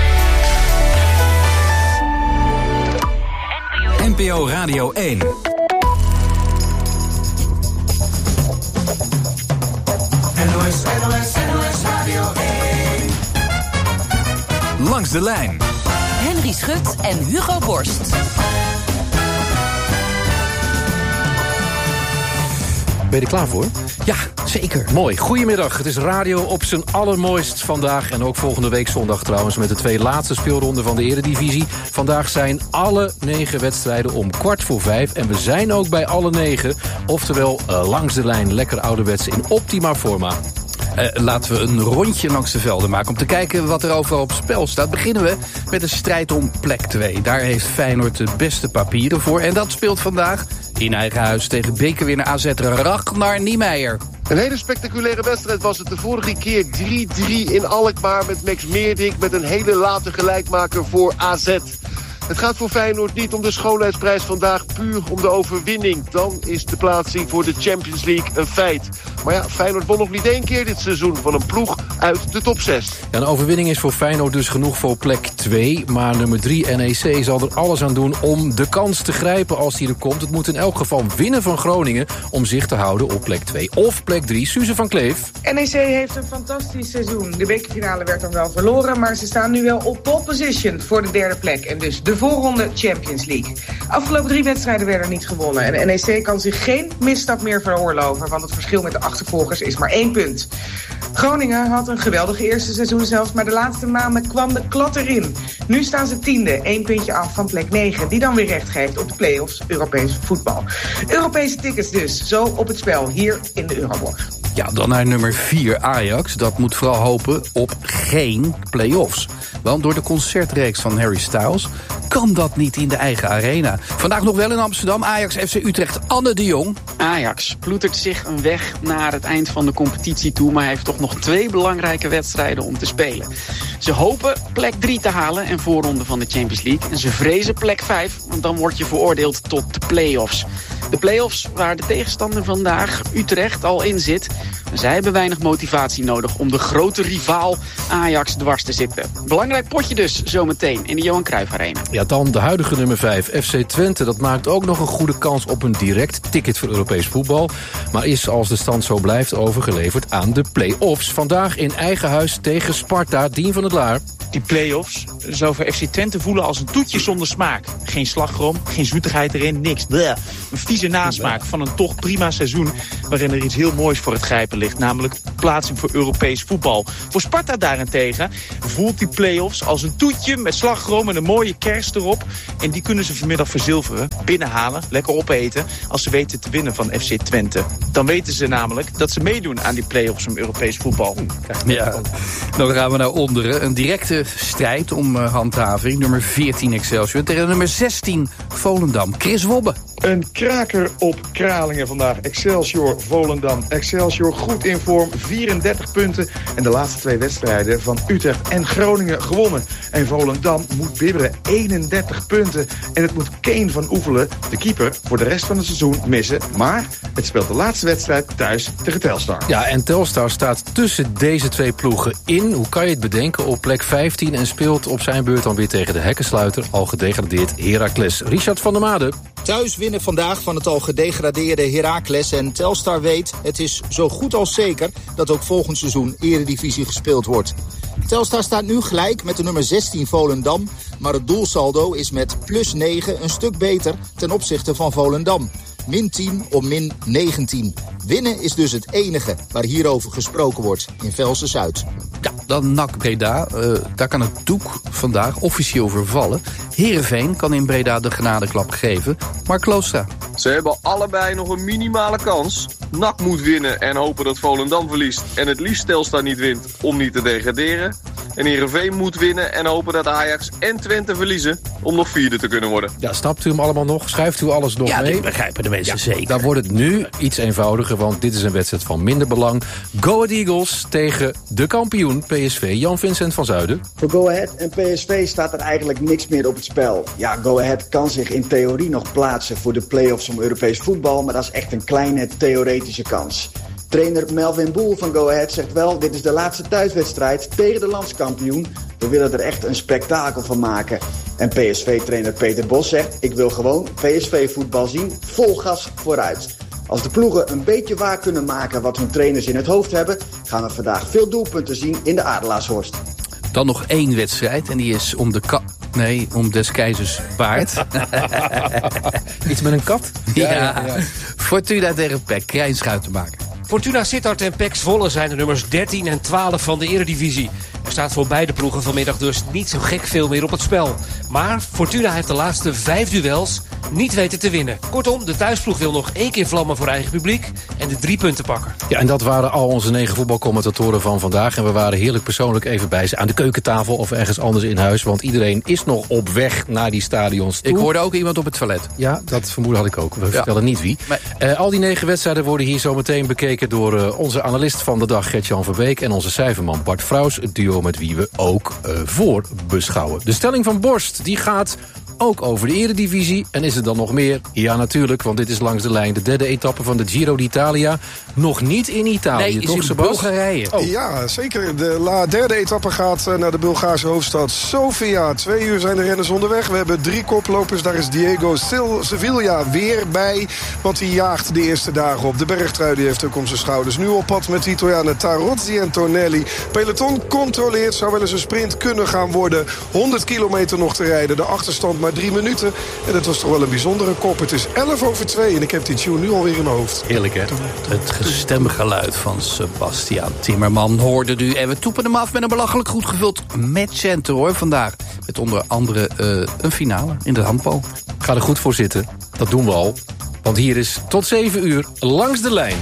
N P O Radio één. N O S, N O S, N O S Radio één. Langs de lijn. Henry Schut en Hugo Borst. Ben je er klaar voor? Ja, zeker. Mooi. Goedemiddag. Het is radio op zijn allermooist vandaag. En ook volgende week zondag trouwens met de twee laatste speelronden van de Eredivisie. Vandaag zijn alle negen wedstrijden om kwart voor vijf. En we zijn ook bij alle negen. Oftewel uh, langs de lijn. Lekker ouderwets in optima forma. Uh, laten we een rondje langs de velden maken om te kijken wat er overal op spel staat. Beginnen we met een strijd om plek twee. Daar heeft Feyenoord de beste papieren voor. En dat speelt vandaag in eigen huis tegen bekerwinnaar A Z Ragnar Niemeyer. Een hele spectaculaire wedstrijd was het de vorige keer. drie drie in Alkmaar met Max Meerdink met een hele late gelijkmaker voor A Z. Het gaat voor Feyenoord niet om de schoonheidsprijs vandaag, puur om de overwinning. Dan is de plaatsing voor de Champions League een feit. Maar ja, Feyenoord won nog niet één keer dit seizoen van een ploeg uit de top zes. Ja, een overwinning is voor Feyenoord dus genoeg voor plek twee. Maar nummer drie, N E C, zal er alles aan doen om de kans te grijpen als die er komt. Het moet in elk geval winnen van Groningen om zich te houden op plek twee. Of plek drie, Suze van Kleef. N E C heeft een fantastisch seizoen. De bekerfinale werd dan wel verloren, maar ze staan nu wel op pole position voor de derde plek. En dus de voorronde Champions League. Afgelopen drie wedstrijden werden er niet gewonnen. En N E C kan zich geen misstap meer veroorloven, want het verschil met de achtervolgers is maar één punt. Groningen had een geweldige eerste seizoen zelfs, maar de laatste maanden kwam de klad erin. Nu staan ze tiende, één puntje af van plek negen, die dan weer recht geeft op de play-offs Europees voetbal. Europese tickets dus, zo op het spel, hier in de Euroborg. Ja, dan naar nummer vier, Ajax. Dat moet vooral hopen op geen play-offs. Want door de concertreeks van Harry Styles kan dat niet in de eigen arena. Vandaag nog wel in Amsterdam, Ajax F C Utrecht, Anne de Jong. Ajax ploetert zich een weg naar het eind van de competitie toe, maar heeft toch nog twee belangrijke wedstrijden om te spelen. Ze hopen plek drie te halen en voorronde van de Champions League. En ze vrezen plek vijf, want dan word je veroordeeld tot de play-offs. De play-offs waar de tegenstander vandaag, Utrecht, al in zit. Zij hebben weinig motivatie nodig om de grote rivaal Ajax dwars te zitten. Belangrijk potje dus, zometeen in de Johan Cruijff Arena. Ja, dan de huidige nummer vijf, F C Twente. Dat maakt ook nog een goede kans op een direct ticket voor Europees voetbal. Maar is, als de stand zo blijft, overgeleverd aan de play-offs. Vandaag in eigen huis tegen Sparta, Dien van het Laar. Die play-offs zou voor F C Twente voelen als een toetje zonder smaak. Geen slagroom, geen zoetigheid erin, niks. Bleh. Een vieze nasmaak van een toch prima seizoen waarin er iets heel moois voor het grijpen ligt. Namelijk plaatsing voor Europees voetbal. Voor Sparta daarentegen voelt die play-offs als een toetje met slagroom en een mooie kerst erop. En die kunnen ze vanmiddag verzilveren, binnenhalen, lekker opeten als ze weten te winnen van F C Twente. Dan weten ze namelijk dat ze meedoen aan die play-offs om Europees voetbal. Ja, dan gaan we naar onderen. Een directe strijd om uh, handhaving. Nummer veertien Excelsior tegen nummer zestien Volendam. Chris Wobbe. Een kraker op Kralingen vandaag. Excelsior, Volendam. Excelsior goed in vorm, vierendertig punten. En de laatste twee wedstrijden van Utrecht en Groningen gewonnen. En Volendam moet bibberen, eenendertig punten. En het moet Kane van Oefelen, de keeper, voor de rest van het seizoen missen. Maar het speelt de laatste wedstrijd thuis tegen Telstar. Ja, en Telstar staat tussen deze twee ploegen in. Hoe kan je het bedenken? Op plek vijftien en speelt op zijn beurt dan weer tegen de hekkensluiter, al gedegradeerd Heracles. Richard van der Made. Thuis winnen vandaag van het al gedegradeerde Heracles en Telstar weet, het is zo goed als zeker dat ook volgend seizoen Eredivisie gespeeld wordt. Telstar staat nu gelijk met de nummer zestien Volendam, maar het doelsaldo is met plus negen een stuk beter ten opzichte van Volendam. min tien op min negentien. Winnen is dus het enige waar hierover gesproken wordt in Velsen-Zuid. Ja, dan N A C Breda. Uh, daar kan het doek vandaag officieel vervallen. Heerenveen kan in Breda de genadeklap geven. Mark Kloostra. Ze hebben allebei nog een minimale kans. N A C moet winnen en hopen dat Volendam verliest. En het liefst Telstar niet wint om niet te degraderen. En Heerenveen moet winnen en hopen dat Ajax en Twente verliezen om nog vierde te kunnen worden. Ja, snapt u hem allemaal nog? Schrijft u alles nog ja, mee? Ja, begrijpen de mensen ja, zeker. Dan wordt het nu iets eenvoudiger, want dit is een wedstrijd van minder belang. Go Ahead Eagles tegen de kampioen P S V, Jan-Vincent van Zuiden. Voor Go Ahead en P S V staat er eigenlijk niks meer op het spel. Ja, Go Ahead kan zich in theorie nog plaatsen voor de play-offs om Europees voetbal, maar dat is echt een kleine theoretische kans. Trainer Melvin Boel van Go Ahead zegt wel, dit is de laatste thuiswedstrijd tegen de landskampioen. We willen er echt een spektakel van maken. En P S V-trainer Peter Bos zegt, ik wil gewoon P S V-voetbal zien, vol gas vooruit. Als de ploegen een beetje waar kunnen maken wat hun trainers in het hoofd hebben, gaan we vandaag veel doelpunten zien in de Adelaarshorst. Dan nog één wedstrijd en die is om de ka- Nee, om des keizers baard. Iets met een kat? Ja, ja, ja. Fortuna tegen P E C, Krijnschuit te maken. Fortuna Sittard en P E C Zwolle zijn de nummers dertien en twaalf van de Eredivisie. Er staat voor beide ploegen vanmiddag dus niet zo gek veel meer op het spel. Maar Fortuna heeft de laatste vijf duels niet weten te winnen. Kortom, de thuisploeg wil nog één keer vlammen voor eigen publiek en de drie punten pakken. Ja, en dat waren al onze negen voetbalcommentatoren van vandaag. En we waren heerlijk persoonlijk even bij ze aan de keukentafel of ergens anders in huis. Want iedereen is nog op weg naar die stadions toe. Ik hoorde ook iemand op het toilet. Ja, dat vermoeden had ik ook. We ja. vertellen niet wie. Maar... Uh, al die negen wedstrijden worden hier zo meteen bekeken door uh, onze analist van de dag Gert-Jan Verbeek en onze cijferman Bart Vrouws. Het duo met wie we ook uh, voor beschouwen. De stelling van Borst, die gaat ook over de Eredivisie. En is er dan nog meer? Ja, natuurlijk, want dit is langs de lijn de derde etappe van de Giro d'Italia. Nog niet in Italië, nee, is toch, in Sebas? Bulgarije. Oh. Ja, zeker. De la derde etappe gaat naar de Bulgaarse hoofdstad Sofia. Twee uur zijn de renners onderweg. We hebben drie koplopers. Daar is Diego Sevilla weer bij. Want hij jaagt de eerste dagen op. De bergtrui die heeft ook om zijn schouders. Nu op pad met de Italianen Tarozzi en Tonelli. Peloton controleert. Zou wel eens een sprint kunnen gaan worden. honderd kilometer nog te rijden. De achterstand maar drie minuten. En dat was toch wel een bijzondere kop. Het is elf over twee en ik heb die tune nu alweer in mijn hoofd. Heerlijk, hè? Het stemgeluid van Sebastian Timmerman hoorde u. En we toepen hem af met een belachelijk goed gevuld matchcenter, hoor, vandaag. Met onder andere uh, een finale in de handbal. Ga er goed voor zitten. Dat doen we al. Want hier is tot zeven uur Langs de Lijn.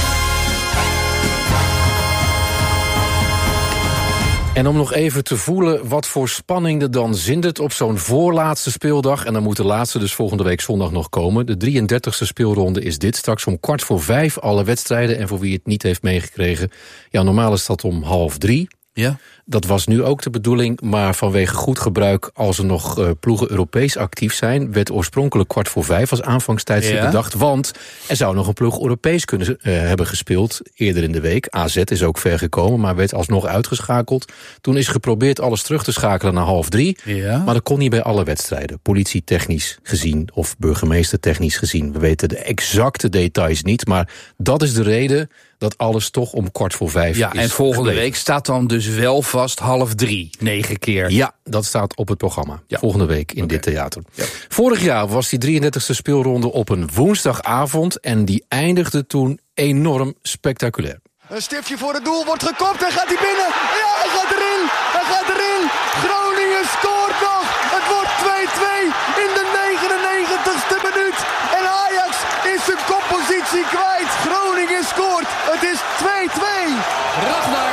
En om nog even te voelen wat voor spanning er dan zindert op zo'n voorlaatste speeldag. En dan moet de laatste dus volgende week zondag nog komen. De drieëndertigste speelronde is dit. Straks om kwart voor vijf alle wedstrijden. En voor wie het niet heeft meegekregen, ja, normaal is dat om half drie. Ja. Dat was nu ook de bedoeling, maar vanwege goed gebruik... als er nog uh, ploegen Europees actief zijn... werd oorspronkelijk kwart voor vijf als aanvangstijdstip ja. bedacht. Want er zou nog een ploeg Europees kunnen uh, hebben gespeeld eerder in de week. A Z is ook ver gekomen, maar werd alsnog uitgeschakeld. Toen is geprobeerd alles terug te schakelen naar half drie. Ja. Maar dat kon niet bij alle wedstrijden. Politietechnisch gezien of burgemeestertechnisch gezien. We weten de exacte details niet, maar dat is de reden... dat alles toch om kwart voor vijf ja, is en volgende gebleven. week staat dan dus wel vast half drie, negen keer. Ja, dat staat op het programma. Ja. Volgende week in okay. dit theater. Ja. Vorig jaar was die drieëndertigste speelronde op een woensdagavond... en die eindigde toen enorm spectaculair. Een stiftje voor het doel, wordt gekopt en gaat hij binnen. Ja, hij gaat erin, hij gaat erin. Groningen scoort nog. Het wordt twee-twee in de negenennegentigste minuut. En Ajax is zijn koppositie kwijt. Groningen scoort. Het is twee-twee. Ragnar.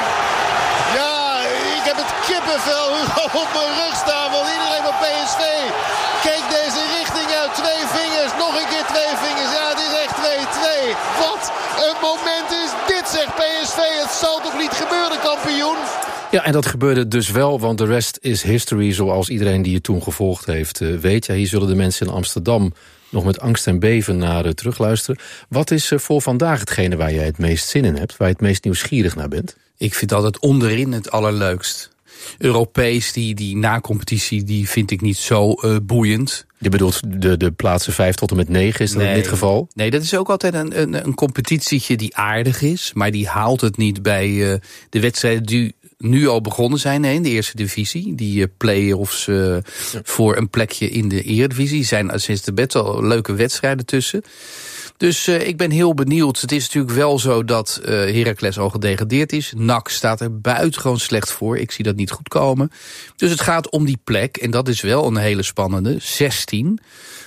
Ja, ik heb het kippenvel op mijn rug staan. Want iedereen op P S V keek deze richting uit. Twee vingers, nog een keer twee vingers. Ja, het is echt twee-twee. Wat een moment is dit, zegt P S V. Het zal toch niet gebeuren, kampioen? Ja, en dat gebeurde dus wel, want de rest is history... zoals iedereen die het toen gevolgd heeft uh, weet. Ja, hier zullen de mensen in Amsterdam nog met angst en beven naar uh, terugluisteren. Wat is uh, voor vandaag hetgene waar jij het meest zin in hebt? Waar je het meest nieuwsgierig naar bent? Ik vind altijd onderin het allerleukst. Europees, die, die na-competitie, die vind ik niet zo uh, boeiend. Je bedoelt de, de plaatsen vijf tot en met negen, is dat nee, in dit geval? Nee, dat is ook altijd een, een, een competitietje die aardig is. Maar die haalt het niet bij uh, de wedstrijden die nu al begonnen zijn hè, in de eerste divisie. Die uh, play-offs uh, ja. voor een plekje in de eredivisie. zijn sinds de bed al leuke wedstrijden tussen. Dus uh, ik ben heel benieuwd. Het is natuurlijk wel zo dat uh, Heracles al gedegradeerd is. N A C staat er buitengewoon slecht voor. Ik zie dat niet goed komen. Dus het gaat om die plek. En dat is wel een hele spannende. zestien.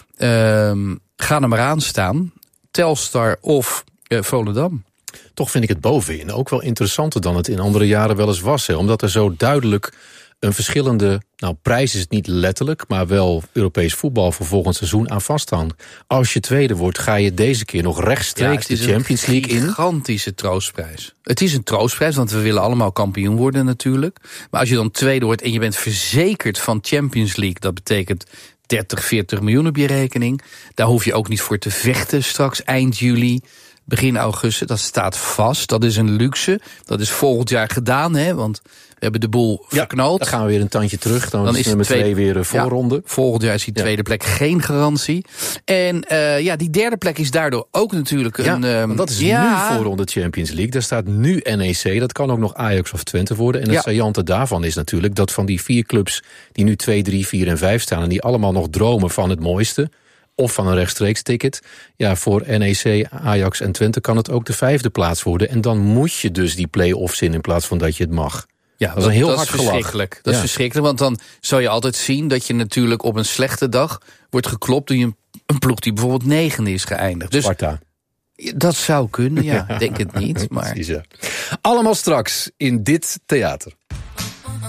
Um, ga er maar aan staan. Telstar of uh, Volendam. Toch vind ik het bovenin ook wel interessanter dan het in andere jaren wel eens was. Hè? Omdat er zo duidelijk een verschillende, nou prijs is het niet letterlijk, maar wel Europees voetbal voor volgend seizoen aan vasthangt. Als je tweede wordt, ga je deze keer nog rechtstreeks ja, de Champions League in. Het is een gigantische troostprijs. Het is een troostprijs, want we willen allemaal kampioen worden natuurlijk. Maar als je dan tweede wordt en je bent verzekerd van Champions League, dat betekent dertig, veertig miljoen op je rekening. Daar hoef je ook niet voor te vechten straks eind juli. Begin augustus, dat staat vast. Dat is een luxe. Dat is volgend jaar gedaan, hè, want we hebben de boel verknald. Ja, dan gaan we weer een tandje terug. Dan, dan is nummer twee weer een voorronde. Ja, volgend jaar is die tweede ja. plek geen garantie. En uh, ja, die derde plek is daardoor ook natuurlijk ja, een... Um, dat is ja. nu voorronde Champions League. Daar staat nu N E C. Dat kan ook nog Ajax of Twente worden. En het ja. saillante daarvan is natuurlijk dat van die vier clubs die nu twee, drie, vier en vijf staan en die allemaal nog dromen van het mooiste, of van een rechtstreeks ticket. Ja, voor N E C, Ajax en Twente kan het ook de vijfde plaats worden. En dan moet je dus die play-offs in in plaats van dat je het mag. Ja, dat is een heel dat hard is verschrikkelijk. Gelach. Dat ja. is verschrikkelijk, want dan zou je altijd zien dat je natuurlijk op een slechte dag wordt geklopt door een, een ploeg die bijvoorbeeld negende is geëindigd. Dus Sparta. Dat zou kunnen, ja. Denk het niet. Maar Precies, ja. Allemaal straks in dit theater.